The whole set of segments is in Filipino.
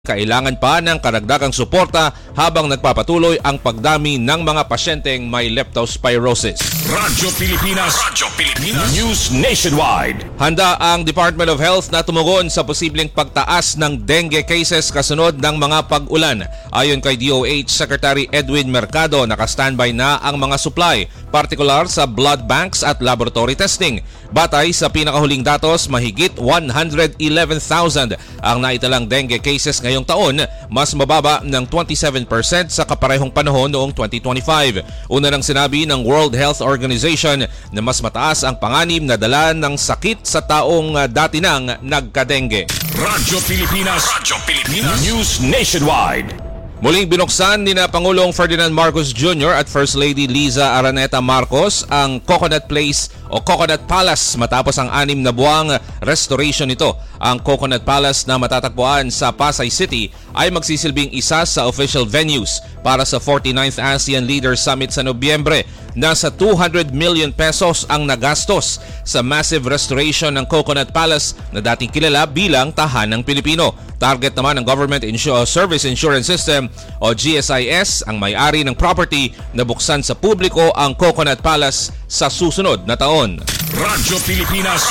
Kailangan pa ng karagdagang suporta habang nagpapatuloy ang pagdami ng mga pasyenteng may leptospirosis. Radyo Pilipinas News Nationwide. Handa ang Department of Health na tumugon sa posibleng pagtaas ng dengue cases kasunod ng mga pag-ulan. Ayon kay DOH Secretary Edwin Mercado, naka-standby na ang mga supply, partikular sa blood banks at laboratory testing. Batay sa pinakahuling datos, mahigit 111,000 ang naitalang dengue cases ngayong taon, mas mababa ng 27% sa kaparehong panahon noong 2025. Una nang sinabi ng World Health Organization na mas mataas ang panganib na dala ng sakit sa taong dati nang nagka-dengue. Radyo Pilipinas News Nationwide. Muling binuksan ni Pangulong Ferdinand Marcos Jr. at First Lady Liza Araneta Marcos ang Coconut Place o Coconut Palace matapos ang 6 na buwang restoration nito. Ang Coconut Palace na matatagpuan sa Pasay City ay magsisilbing isa sa official venues para sa 49th ASEAN Leaders Summit sa Nobyembre. Nasa 200 million pesos ang nagastos sa massive restoration ng Coconut Palace na dating kilala bilang tahanang Pilipino. Target naman ng Government Service Insurance System o GSIS ang may-ari ng property na buksan sa publiko ang Coconut Palace sa susunod na taon. Radyo Pilipinas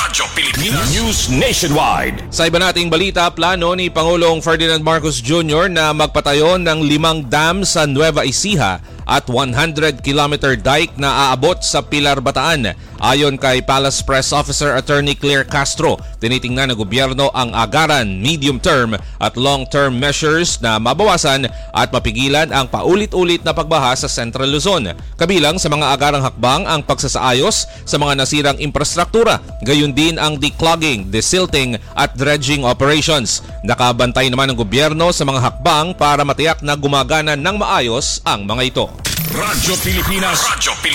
News Nationwide. Sa iba nating balita, plano ni Pangulong Ferdinand Marcos Jr. na magpatayo ng 5 dam sa Nueva Ecija at 100-kilometer dike na aabot sa Pilar, Bataan. Ayon kay Palace Press Officer Attorney Claire Castro, tinitingnan ng gobyerno ang agaran, medium-term at long-term measures na mabawasan at mapigilan ang paulit-ulit na pagbaha sa Central Luzon. Kabilang sa mga agarang hakbang ang pagsasaayos sa mga nasirang infrastruktura, gayon din ang declogging, desilting at dredging operations. Nakabantay naman ng gobyerno sa mga hakbang para matiyak na gumagana ng maayos ang mga ito. Radyo Pilipinas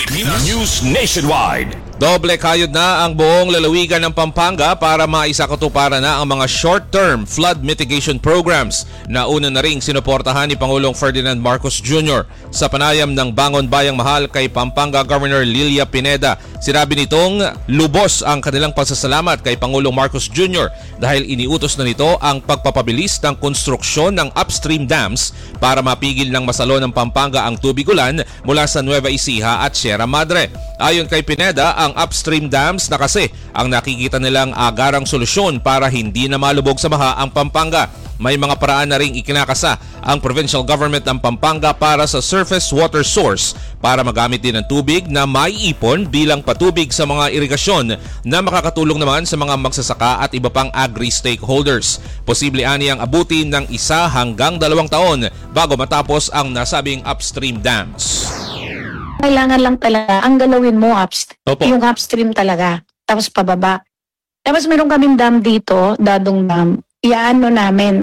News Nationwide. Doble kayod na ang buong lalawigan ng Pampanga para maisakatuparan na ang mga short-term flood mitigation programs na una na ring sinuportahan ni Pangulong Ferdinand Marcos Jr. Sa panayam ng Bangon Bayang Mahal kay Pampanga Governor Lilia Pineda, sinabi nitong lubos ang kanilang pasasalamat kay Pangulong Marcos Jr. dahil iniutos na nito ang pagpapabilis ng konstruksyon ng upstream dams para mapigil ng masalo ng Pampanga ang tubig ulan mula sa Nueva Ecija at Sierra Madre. Ayon kay Pineda, ang upstream dams na kasi ang nakikita nilang agarang solusyon para hindi na malubog sa baha ang Pampanga. May mga paraan na ring ikinakasa ang provincial government ng Pampanga para sa surface water source para magamit din ang tubig na maiipon bilang patubig sa mga irigasyon na makakatulong naman sa mga magsasaka at iba pang agri-stakeholders. Posible ani ang abutin ng 1 hanggang 2 taon bago matapos ang nasabing upstream dams. Kailangan lang talaga ang galawin mo yung upstream talaga, tapos pababa. Tapos meron kaming dam dito, Dadong Dam. Iyaano namin,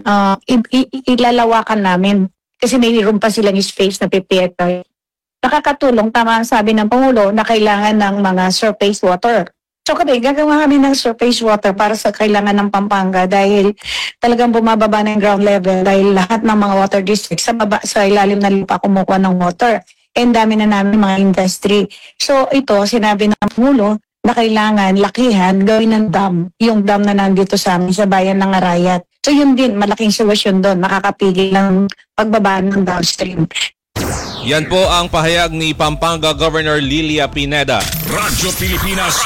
ilalawakan namin kasi mayroon pa silang space na pipieta. Nakakatulong, tama ang sabi ng Pangulo na kailangan ng mga surface water. So gagawa kami ng surface water para sa kailangan ng Pampanga dahil talagang bumababa ng ground level dahil lahat ng mga water districts sa ilalim na lupa kumukuha ng water. And dami na namin mga industry. So ito, sinabi ng Pangulo na kailangan lakihan, gawin ng dam, yung dam na nandito sa amin sa bayan ng Arayat. So yun din, malaking solusyon doon, makakapigil ng pagbaba ng downstream. Yan po ang pahayag ni Pampanga Governor Lilia Pineda. Radyo Pilipinas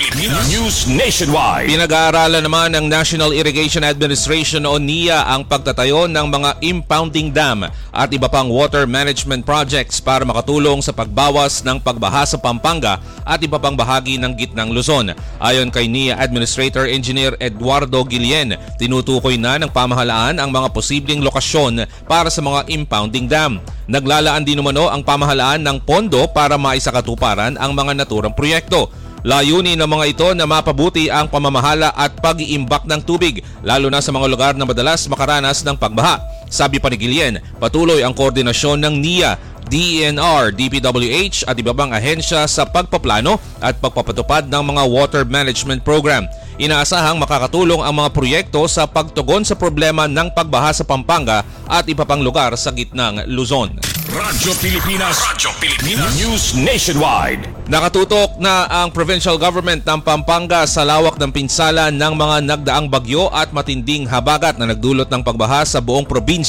News Nationwide. Pinag-aaralan naman ng National Irrigation Administration o NIA ang pagtatayo ng mga impounding dam at iba pang water management projects para makatulong sa pagbawas ng pagbaha sa Pampanga at iba pang bahagi ng gitnang Luzon. Ayon kay NIA Administrator Engineer Eduardo Guillen, tinutukoy na ng pamahalaan ang mga posibleng lokasyon para sa mga impounding dam. Naglalaan din umano ang pamahalaan ng pondo para maisakatuparan ang mga naturang proyekto. Layunin ng mga ito na mapabuti ang pamamahala at pag-iimbak ng tubig, lalo na sa mga lugar na madalas makaranas ng pagbaha. Sabi pa ni Guillen, patuloy ang koordinasyon ng NIA, DENR, DPWH at iba pang ahensya sa pagpaplano at pagpapatupad ng mga water management program. Inaasahang makakatulong ang mga proyekto sa pagtugon sa problema ng pagbaha sa Pampanga at iba pang lugar sa gitnang Luzon. Radyo Pilipinas. News Nationwide. Nakatutok na ang provincial government ng Pampanga sa lawak ng pinsala ng mga nagdaang bagyo at matinding habagat na nagdulot ng pagbaha sa buong probinsya.